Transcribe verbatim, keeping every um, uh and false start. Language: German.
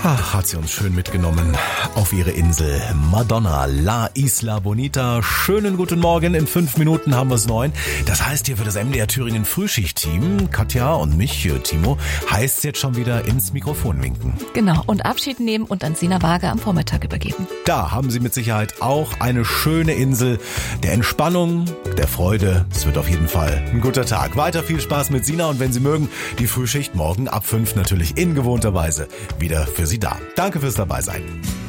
Ach, hat sie uns schön mitgenommen auf ihre Insel. Madonna, La Isla Bonita. Schönen guten Morgen. In fünf Minuten haben wir es neun. Das heißt hier für das M D R Thüringen Frühschicht-Team, Katja und mich, Timo, heißt es jetzt schon wieder ins Mikrofon winken. Genau, und Abschied nehmen und an Sina Waage am Vormittag übergeben. Da haben Sie mit Sicherheit auch eine schöne Insel der Entspannung, der Freude. Es wird auf jeden Fall ein guter Tag. Weiter viel Spaß mit Sina und wenn Sie mögen, die Frühschicht morgen ab fünf natürlich in gewohnter Weise wieder für Sie da. Danke fürs Dabeisein.